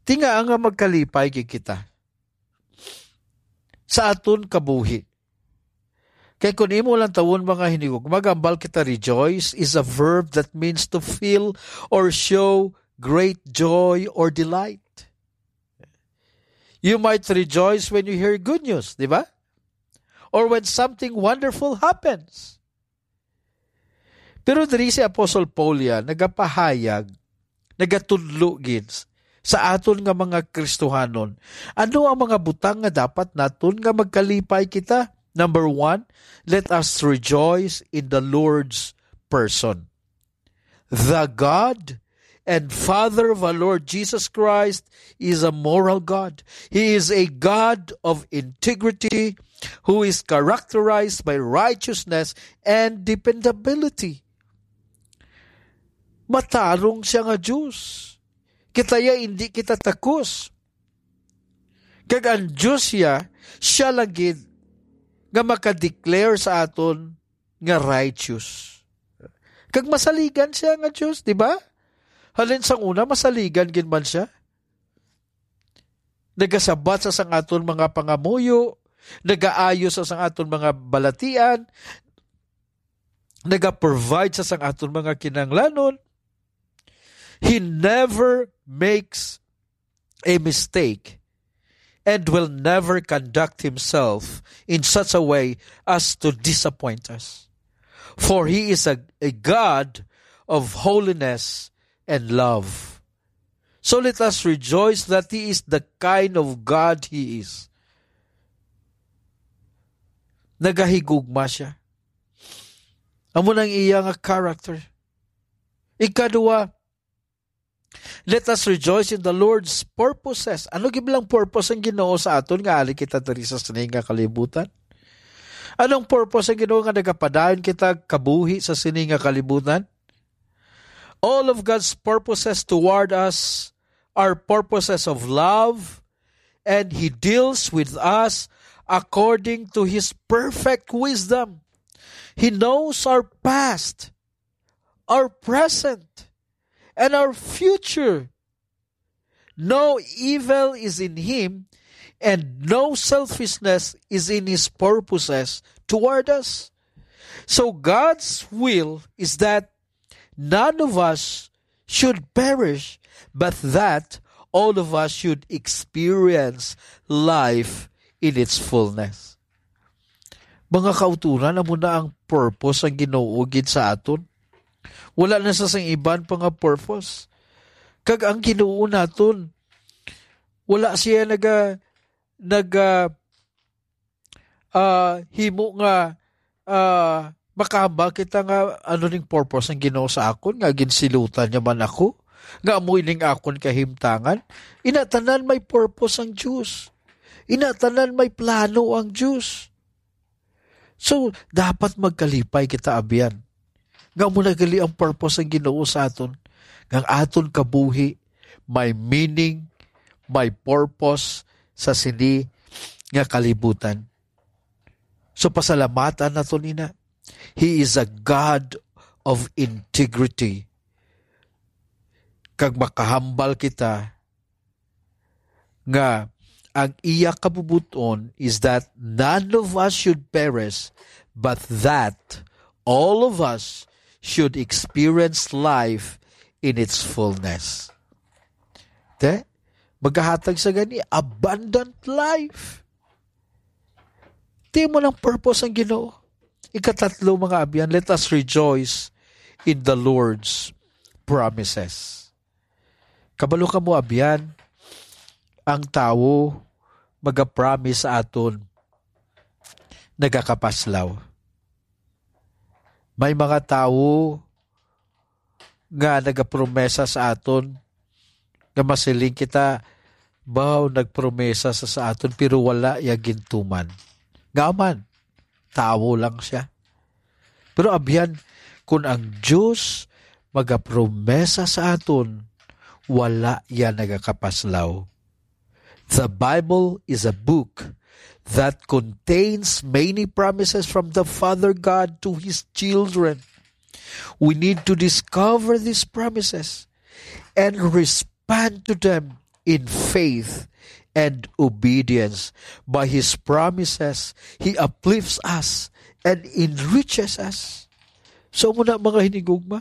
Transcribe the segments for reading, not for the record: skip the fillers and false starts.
Tinga nga magkalipay kita sa aton kabuhi. Kaya kung imo lang tawon mga hinigog, magambal kita. Rejoice is a verb that means to feel or show great joy or delight. You might rejoice when you hear good news, di ba? Or when something wonderful happens. Pero diri si Apostle Paul yan, nagapahayag, nagatudlo gids sa aton nga mga Kristohanon. Ano ang mga butang nga dapat naton nga magkalipay kita? Number 1, let us rejoice in the Lord's person. The God and Father of our Lord Jesus Christ is a moral God. He is a God of integrity who is characterized by righteousness and dependability. Matarong siya nga Diyos. Kitaya hindi kita takos. Kag ang Diyos siya lagid nga makadeclare sa aton nga righteous. Kag masaligan siya nga Diyos, di ba? Halin sang una, masaligan gin man siya. Nagasabat sa sang aton mga pangamuyo, nagaayos sa sang aton mga balatian, nagaprovide sa sang aton mga kinanglanon. He never makes a mistake and will never conduct himself in such a way as to disappoint us. For he is a God of holiness and love. So let us rejoice that he is the kind of God he is. Nagahigugma siya. Amo nang iya nga character. Ikadua, let us rejoice in the Lord's purposes. Ano gibilang purpose ang Ginoo sa aton nga ali kita diri sa sining nga kalibutan? Anong purpose ang Ginoo nga nagapadayon kita kabuhi sa sining nga kalibutan? All of God's purposes toward us are purposes of love, and He deals with us according to His perfect wisdom. He knows our past, our present, and our future. No evil is in him, and no selfishness is in his purposes toward us. So God's will is that none of us should perish, but that all of us should experience life in its fullness. Mga kauturan, amo na ang purpose ang ginuugid sa aton. Wala na sa sang iban pa nga purpose. Kag ang Ginoo naton, wala siya himo nga makahambal kita nga ano ning purpose ang Ginoo sa akon, nga ginsilutan niya man ako, nga amoy ning akon kahimtangan. Inatanan may purpose ang Diyos. Inatanan may plano ang Diyos. So, dapat magkalipay kita abyan. Nga muna gali ang purpose ang Ginoo sa aton. Nga aton kabuhi, may meaning, may purpose sa sini nga kalibutan. So pasalamatan naton ina. He is a God of integrity. Kag makahambal kita nga ang iya kabubuton is that none of us should perish, but that all of us should experience life in its fullness. Maghahatag sa gani, abundant life. Di mo ng purpose ang Ginoo. Ikatatlo mga abyan, let us rejoice in the Lord's promises. Kabalo ka mo abyan, ang tao magapromise sa aton, nagakapaslaw. May mga tao nga nagapromesa sa aton, nga masiling kita, baw nagpromesa sa aton, pero wala ya gintuman. Gaman, tao lang siya. Pero abyan, kung ang Diyos magapromesa sa aton, wala ya nagakapaslaw. The Bible is a book that contains many promises from the Father God to His children. We need to discover these promises and respond to them in faith and obedience. By His promises, He uplifts us and enriches us. So muna mga hinigugma,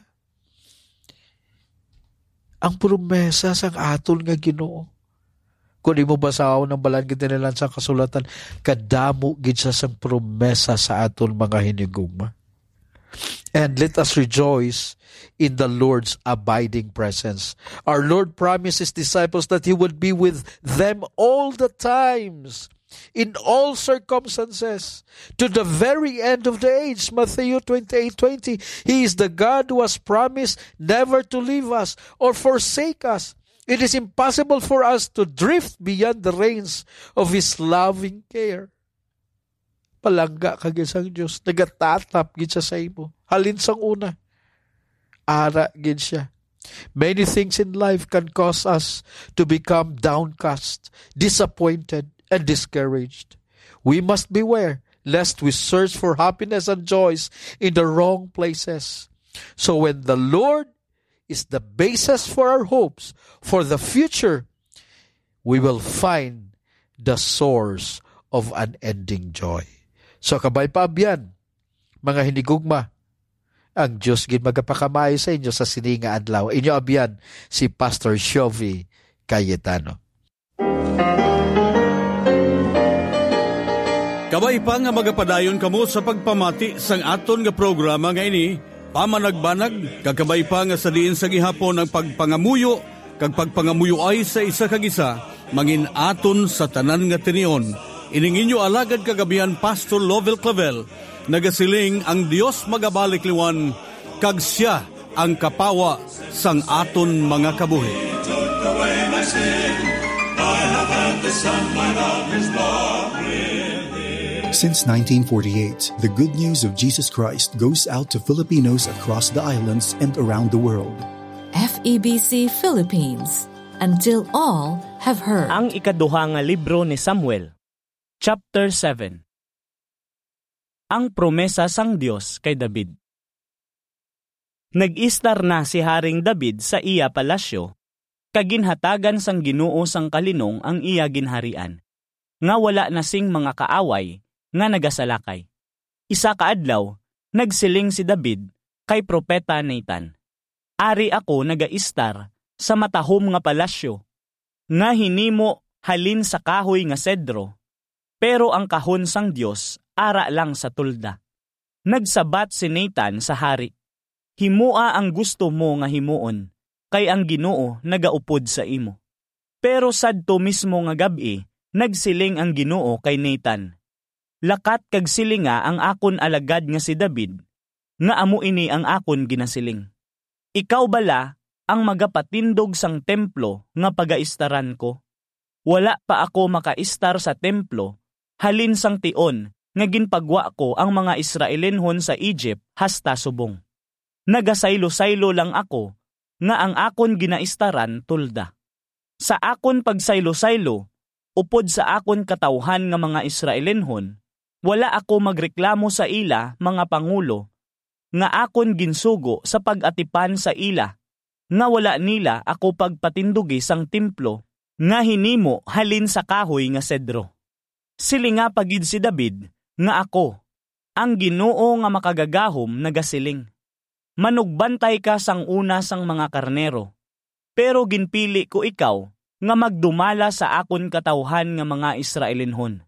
ang promesa sang atol nga Ginoo. Kung di mo basaw ng balan gid nila sa kasulatan, kadamo gid sa sang promesa sa atol mga hinigugma. And let us rejoice in the Lord's abiding presence. Our Lord promised His disciples that He would be with them all the times, in all circumstances, to the very end of the age. Matthew 28:20. He is the God who has promised never to leave us or forsake us. It is impossible for us to drift beyond the reins of His loving care. Palangga kag isang Diyos, nagatatap gid siya sa imo. Halin sang una, ara gid siya. Many things in life can cause us to become downcast, disappointed, and discouraged. We must beware lest we search for happiness and joys in the wrong places. So when the Lord is the basis for our hopes for the future, we will find the source of unending joy. So kabay pa abyan, mga hinigugma, ang Diyos gid magapakamay sa inyo sa sininga adlaw. Inyo abyan si Pastor Shovie Cayetano. Kabay pa nga magapadayon kamo sa pagpamati sang aton nga programa nga ini, pamanagbanag, kakabay pa nga sa diin sa gihapon ang pagpangamuyo, kag pagpangamuyo ay sa isa kag isa, mangin aton sa tanan nga tinion. Ining inyo alagad kagabihan Pastor Lovell Clavel, nagasiling ang Dios magabalik liwan, kag siya ang kapawa sang aton mga kabuhi. Since 1948, the good news of Jesus Christ goes out to Filipinos across the islands and around the world. FEBC Philippines, until all have heard. Ang ikaduha nga libro ni Samuel, Chapter 7. Ang promesa sang Dios kay David. Nag-istar na si Haring David sa iya palasyo, kaginhatagan sang Ginoo sang kalinong ang iya ginharian, nga wala na sing mga kaaway, nga nagasalakay. Isa kaadlaw, nagsiling si David kay propeta Nathan. Ari ako nagaistar sa matahom nga palasyo, nga hinimo halin sa kahoy nga sedro, pero ang kahon sang Dios ara lang sa tulda. Nagsabat si Nathan sa hari, himua ang gusto mo nga himuon, kay ang Ginoo nagaupod sa imo. Pero sadto mismo nga gabi, nagsiling ang Ginoo kay Nathan, lakat kag silinga ang akon alagad nga si David, nga amo ini ang akon ginasiling. Ikaw bala ang magapatindog sang templo nga pagaistaran ko. Wala pa ako makaistar sa templo, halin sang tion nga ginpagwa ko ang mga Israelenhon sa Egypt hasta subong. Nagasaylo-saylo lang ako, nga ang akon ginaistaran tulda. Sa akon pagsaylo-saylo, upod sa akon katawhan nga mga Israelenhon, wala ako magreklamo sa ila mga pangulo, nga akon ginsugo sa pag-atipan sa ila, nga wala nila ako pagpatindugi sang templo, nga hinimo halin sa kahoy nga sedro. Silinga pagid si David, nga ako, ang Ginoo nga makagagahom nagasiling. Manugbantay ka sang una sang mga karnero, pero ginpili ko ikaw, nga magdumala sa akon katawhan nga mga Israelenhon.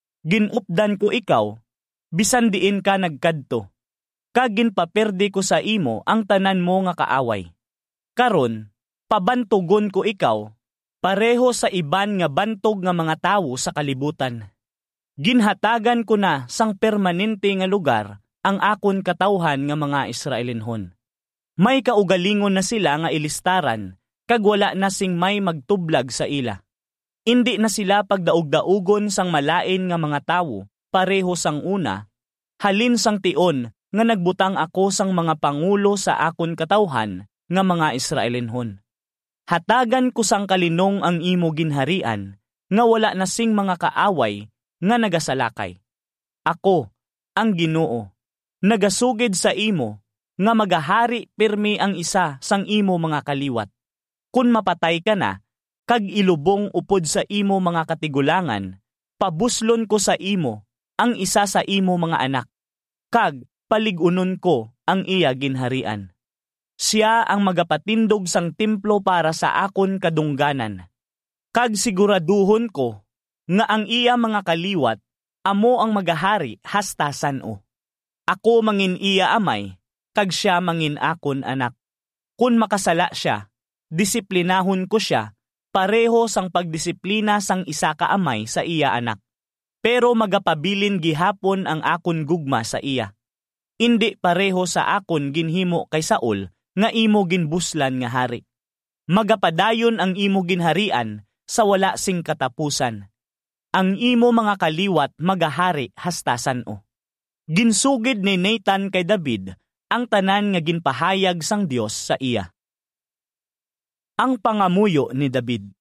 Ginupdan ko ikaw, bisan diin ka nagkadto, kag ginpaperdi ko sa imo ang tanan mo nga kaaway. Karon, pabantugon ko ikaw, pareho sa iban nga bantog nga mga tawo sa kalibutan. Ginhatagan ko na sang permanente nga lugar ang akon katawhan nga mga Israelenhon. May kaugalingon na sila nga ilistaran, kag wala na sing may magtublag sa ila. Indi na sila pagdaog-daugon sang malain nga mga tawo, pareho sang una, halin sang tion nga nagbutang ako sang mga pangulo sa akon katawhan nga mga Israelenhon. Hatagan ko sang kalinong ang imo ginharian, nga wala na sing mga kaaway nga nagasalakay. Ako, ang Ginoo, nagasugid sa imo, nga magahari pirmi ang isa sang imo mga kaliwat. Kun mapatay ka na, kag ilubong upod sa imo mga katigulangan, pabuslon ko sa imo ang isa sa imo mga anak, kag paligunon ko ang iya ginharian. Siya ang magapatindog sang templo para sa akon kadungganan. Kag siguraduhon ko nga ang iya mga kaliwat amo ang magahari hastasan o. Ako mangin iya amay, kag siya mangin akon anak. Kun makasala siya, disiplinahon ko siya, pareho sang pagdisiplina sang isa ka amay sa iya anak. Pero magapabilin gihapon ang akon gugma sa iya. Indi pareho sa akon ginhimo kay Saul nga imo ginbuslan nga hari. Magapadayon ang imo ginharian sa wala sing katapusan. Ang imo mga kaliwat magahari hastasan o. Ginsugid ni Nathan kay David ang tanan nga ginpahayag sang Dios sa iya. Ang pangamuyo ni David.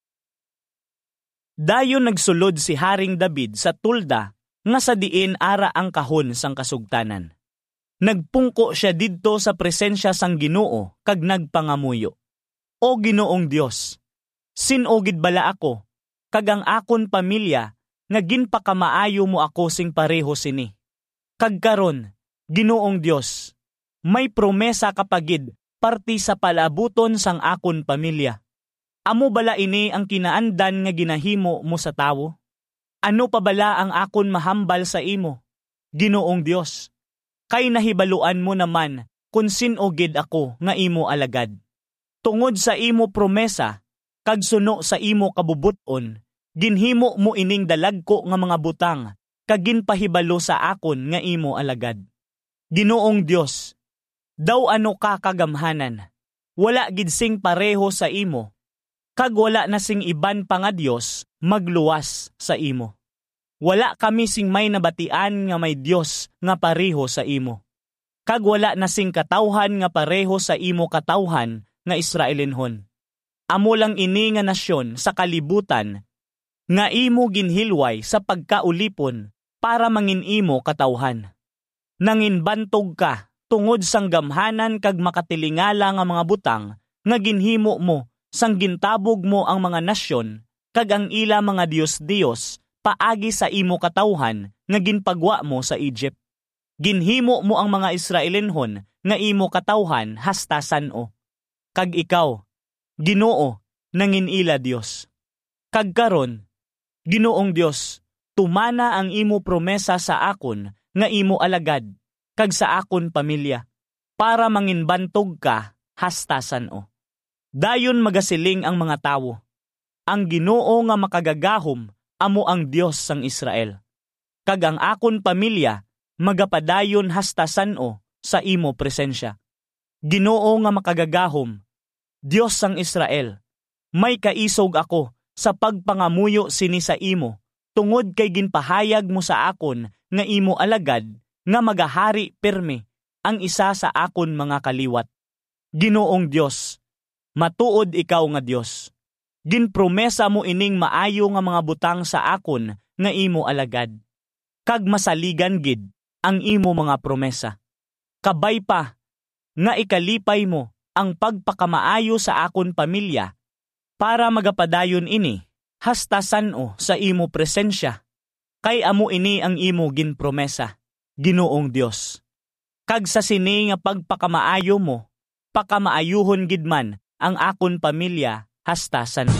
Dayon nagsulod si Haring David sa tulda nga sa diin ara ang kahon sang kasugtanan. Nagpungko siya didto sa presensya sang Ginoo kag nagpangamuyo. O Ginoong Dios, sinogid bala ako, kag ang akon pamilya nga ginpakamaayo mo ako sing pareho sini. Kag karon, Ginoong Dios, may promesa kapagid parti sa palabuton sang akon pamilya. Amo bala ini ang kinaandan nga ginahimo mo sa tawo? Ano pa bala ang akon mahambal sa imo, Ginoong Dios? Kay nahibaluan mo naman kung sinogid ako nga imo alagad. Tungod sa imo promesa, kag suno sa imo kabubuton, ginhimo mo ining dalagko nga mga butang, kag ginpahibalo sa akon nga imo alagad. Ginoong Dios, daw ano ka kagamhanan, wala gid sing pareho sa imo, kag wala na sing iban pa nga Dios magluwas sa imo. Wala kami sing may nabatian nga may Dios nga pareho sa imo. Kag wala na sing katawhan nga pareho sa imo katawhan nga Israelinhon. Amo lang ini nga nasyon sa kalibutan nga imo ginhilway sa pagkaulipon para mangin imo katawhan. Nanginbantog ka tungod sang gamhanan kag makatilingala nga mga butang nga ginhimo mo sang gintabog mo ang mga nasyon kag ang ila mga Dios paagi sa imo katawhan nga ginpagwa mo sa Egypt. Ginhimo mo ang mga Israelinhon nga imo katawhan hastasan o. Kag ikaw, Ginoo, nanginila Dios. Kag karon, Ginoong Dios, tumana ang imo promesa sa akon nga imo alagad kag sa akon pamilya para manginbantog ka hastasan o. Dayon magasiling ang mga tawo. Ang Ginoo nga makagagahom amo ang Dios sang Israel. Kag ang akon pamilya magapadayon hastasan o sa imo presensya. Ginoo nga makagagahom, Dios sang Israel, may kaisog ako sa pagpangamuyo sini sa imo, tungod kay ginpahayag mo sa akon nga imo alagad nga magahari perme ang isa sa akon mga kaliwat. Ginoong Dios, matuod ikaw nga Dios. Ginpromesa mo ining maayo nga mga butang sa akon nga imo alagad. Kag masaligan gid ang imo mga promesa. Kabay pa nga ikalipay mo ang pagpakamaayo sa akon pamilya para magapadayon ini hastasan o sa imo presensya. Kay amo ini ang imo ginpromesa, Ginoong Dios. Kag sa sini nga pagpakamaayo mo, pakamaayuhon gid man ang akon pamilya hastasan.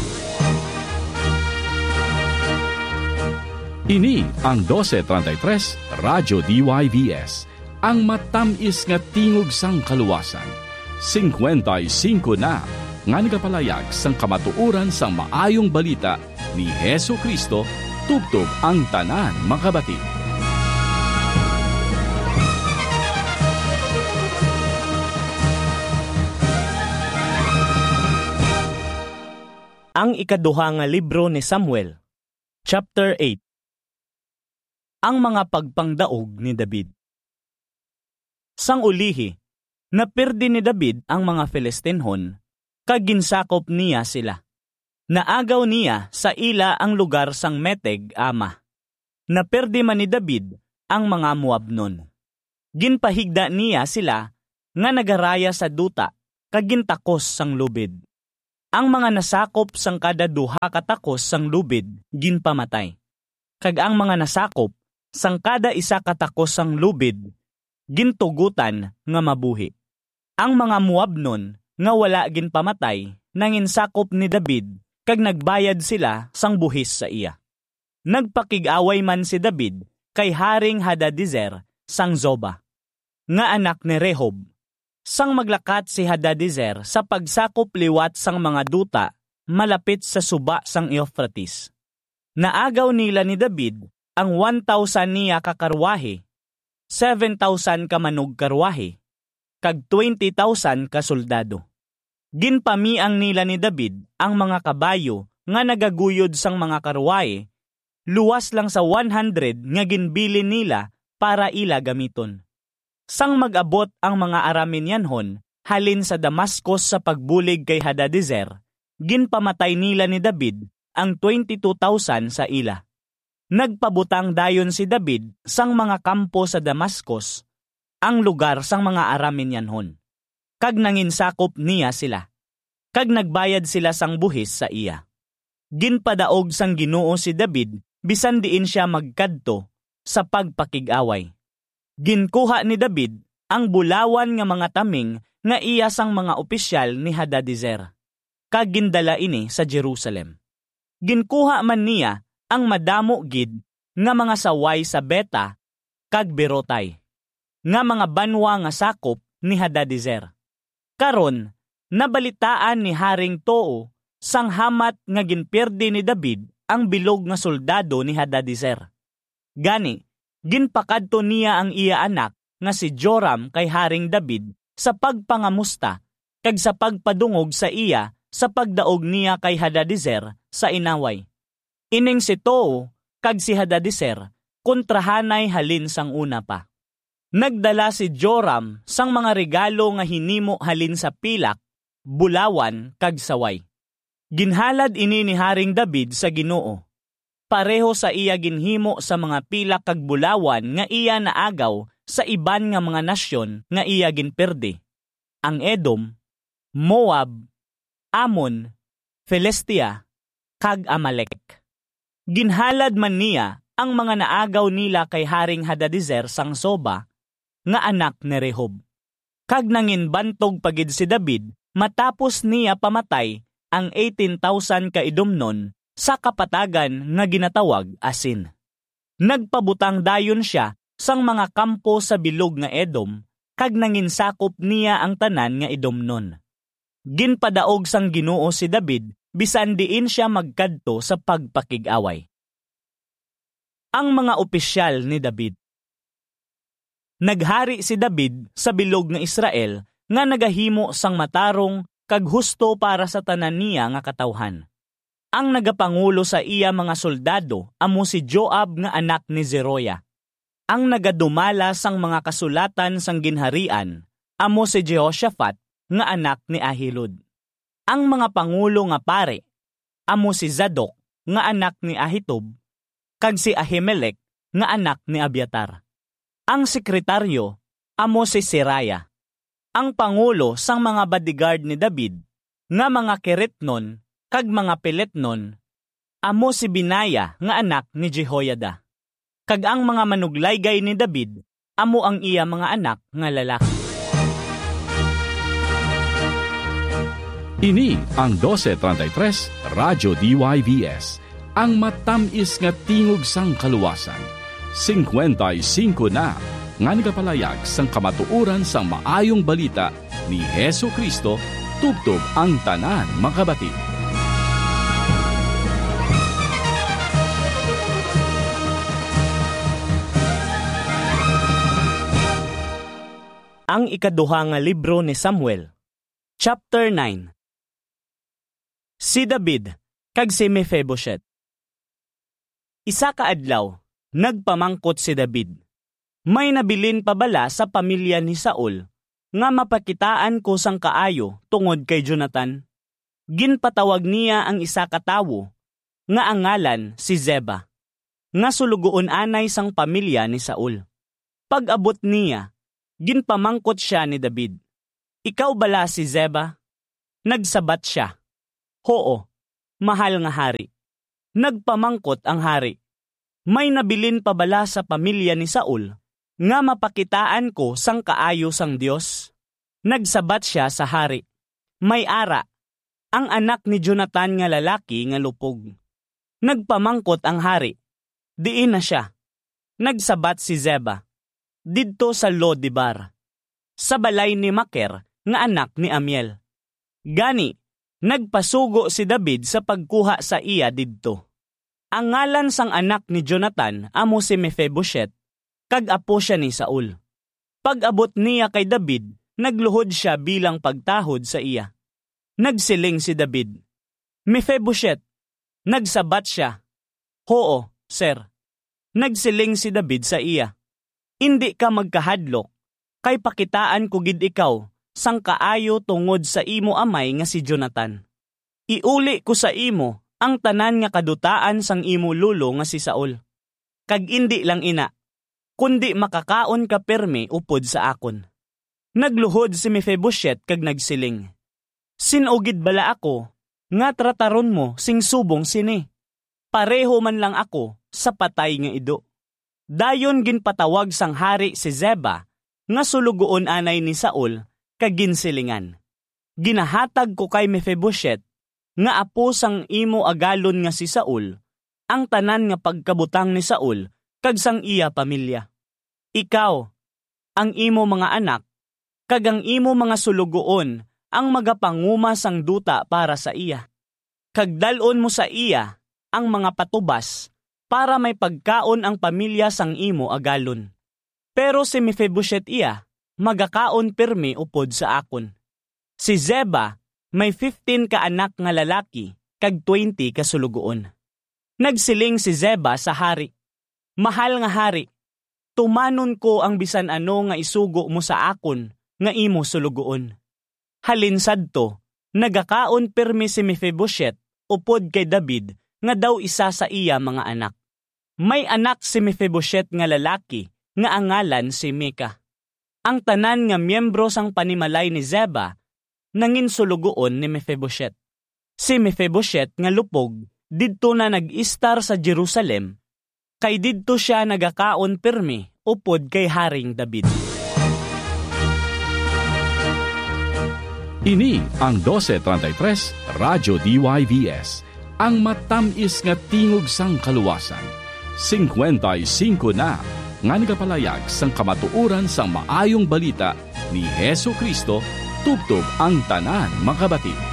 Ini ang 1233 Radyo DYVS, ang matamis nga tingog sang kaluwasan. 55 na nga nagapalayag sang kamatuoran sang maayong balita ni Hesu Kristo tubtob ang tanan makabati. Ang ikaduha nga libro ni Samuel, Chapter 8. Ang mga pagpangdaog ni David. Sang ulihi, napirdi ni David ang mga Filistinhon, kag ginsakop niya sila. Naagaw niya sa ila ang lugar sang Meteg Ama. Napirdi man ni David ang mga Moabnon. Ginpahigda niya sila nga nagaraya sa duta, kag gintakos sang lubid. Ang mga nasakop sang kada duha katakos sang lubid ginpamatay. Kag ang mga nasakop sang kada isa katakos sang lubid gintugutan nga mabuhi. Ang mga Moabnon nga wala ginpamatay nanginsakop ni David kag nagbayad sila sang buhis sa iya. Nagpakig-away man si David kay Haring Hadadezer sang Zoba, nga anak ni Rehob. Sang maglakat si Hadadezer sa pagsakop liwat sang mga duta malapit sa suba sang Euphrates. Naagaw nila ni David ang 1,000 niya kakarwahe, 7,000 kamanog karwahe, kag 20,000 kasoldado. Ginpamiang nila ni David ang mga kabayo nga nagaguyod sang mga karwahe, luwas lang sa 100 nga ginbilin nila para ila gamiton. Sang mag-abot ang mga Arameanhon halin sa Damascus sa pagbulig kay Hadadezer, ginpamatay nila ni David ang 22,000 sa ila. Nagpabutang dayon si David sang mga kampo sa Damascus, ang lugar sang mga Arameanhon. Kag nanginsakop niya sila. Kag nagbayad sila sang buhis sa iya. Ginpadaog sang Ginoo si David bisan diin siya magkadto sa pagpakig-away. Ginkuha ni David ang bulawan nga mga taming nga iya sang mga opisyal ni Hadadezer. Kag gindala ini sa Jerusalem. Ginkuha man niya ang madamo gid nga mga saway sa Beta kag Berotay, nga mga banwa nga sakop ni Hadadezer. Karon, nabalitaan ni Haring Tou sang hamat nga ginperde ni David ang bilog nga soldado ni Hadadezer. Gani, ginpakadto niya ang iya anak nga si Joram kay Haring David sa pagpangamusta kag sa pagpadungog sa iya sa pagdaog niya kay Hadadezer sa inaway. Ining si Tou kag si Hadadezer kontrahanay halin sang una pa. Nagdala si Joram sang mga regalo nga hinimo halin sa pilak, bulawan kag saway. Ginhalad ini ni Haring David sa Ginoo. Pareho sa iya ginhimo sa mga pilak kag bulawan nga iya naagaw sa iban nga mga nasyon nga iya ginperde. Ang Edom, Moab, Ammon, Filistia, kag Amalek. Ginhalad man niya ang mga naagaw nila kay Haring Hadadezer sang Zoba, nga anak ni Rehob. Kag nanginbantog pagid si David matapos niya pamatay ang 18,000 ka Edomnon sa kapatagan nga ginatawag Asin. Nagpabutang dayon siya sang mga kampo sa bilog nga Edom kag nanginsakop niya ang tanan nga Edomnon. Ginpadaog sang Ginoo si David bisan diin siya magkadto sa pagpakig-away. Ang mga opisyal ni David. Naghari si David sa bilog nga Israel nga nagahimo sang matarong kag husto para sa tanan niya nga katawhan. Ang nagapangulo sa iya mga soldado amo si Joab nga anak ni Zeruiah. Ang nagadumala sang mga kasulatan sang ginharian amo si Jehoshaphat nga anak ni Ahilud. Ang mga pangulo nga pare amo si Zadok nga anak ni Ahitub kag si Ahimelech nga anak ni Abiatar. Ang sekretaryo amo si Seraiah. Ang pangulo sang mga bodyguard ni David nga mga Keretnon kag mga Peletnon amo si Binaya nga anak ni Jehoiada. Kag ang mga manuglaygay ni David amo ang iya mga anak nga lalaki. Ini ang 1233 Radyo DYVS, ang matamis nga tingog sang kaluwasan. 55 na nga nagapalayag sang kamatuoran sang maayong balita ni Hesukristo tubtob ang tanan makabati. Ang ikaduha nga libro ni Samuel, Chapter 9. Si David kag si Mephibosheth. Isa ka adlaw, nagpamangkot si David. May nabilin pa bala sa pamilya ni Saul nga mapakitaan ko sang kaayo tungod kay Jonathan. Ginpatawag niya ang isa ka tawo nga ang ngalan si Zeba, nga sulugoon anay sang pamilya ni Saul. Pag-abot niya, ginpamangkot siya ni David. Ikaw bala si Zeba? Nagsabat siya. Hoo, mahal nga hari. Nagpamangkot ang hari. May nabilin pa bala sa pamilya ni Saul, nga mapakitaan ko sang kaayo sang Dios? Nagsabat siya sa hari. May ara, ang anak ni Jonathan nga lalaki nga lupog. Nagpamangkot ang hari. Diin na siya. Nagsabat si Zeba. Didto sa Lodibar, sa balay ni Maker nga anak ni Amiel. Gani, nagpasugo si David sa pagkuha sa iya didto. Ang ngalan sang anak ni Jonathan amo si Mephibosheth, kag apo siya ni Saul. Pag-abot niya kay David, nagluhod siya bilang pagtahod sa iya. Nagsiling si David, Mephibosheth. Nagsabat siya, Hoo, sir. Nagsiling si David sa iya, Hindi ka magkahadlok, kay pakitaan ko gid ikaw, sang kaayo tungod sa imo amay nga si Jonathan. Iuli ko sa imo ang tanan nga kadutaan sang imo lulo nga si Saul. Kag indi lang ina, kundi makakaon ka permi upod sa akon. Nagluhod si Mephibosheth kag nagsiling, Sinugid bala ako, nga trataron mo sing subong sini. Pareho man lang ako sa patay nga ido. Dayon ginpatawag sang hari si Zeba, nga sulugoon anay ni Saul, kag ginsilingan. Ginahatag ko kay Mephibosheth, nga apo sang imo agalon nga si Saul, ang tanan nga pagkabutang ni Saul, kag sang iya pamilya. Ikaw, ang imo mga anak, kag ang imo mga sulugoon, ang magapanguma sang duta para sa iya. Kag dalon mo sa iya ang mga patubas, para may pagkaon ang pamilya sang imo agalon. Pero si Mephibosheth iya, magakaon permi upod sa akon. Si Zeba, may 15 ka anak nga lalaki, kag 20 ka sulugoon. Nagsiling si Zeba sa hari, Mahal nga hari, tumanon ko ang bisan ano nga isugo mo sa akon, nga imo sulugoon. Halin sadto, nagakaon permi si Mephibosheth, upod kay David, nga daw isa sa iya mga anak. May anak si Mephibosheth nga lalaki, nga angalan si Mika. Ang tanan nga miyembro sang panimalay ni Zeba, nangin sulugoon ni Mephibosheth. Si Mephibosheth nga lupog, didto na nag-istar sa Jerusalem, kay didto siya nagakaon permi, upod kay Haring David. Ini ang 1233 Radyo DYVS, ang matamis nga tingog sang kaluwasan. 55 na nga nagapalayag sang kamatuoran sang maayong balita ni Hesu Kristo, tubtob ang tanan makabati.